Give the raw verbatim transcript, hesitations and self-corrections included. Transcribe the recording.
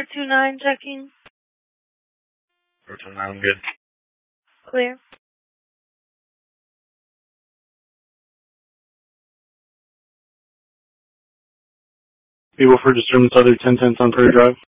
four two nine checking. four two nine, I'm good. Clear. People for disturbance other ten ten Sun Prairie Drive.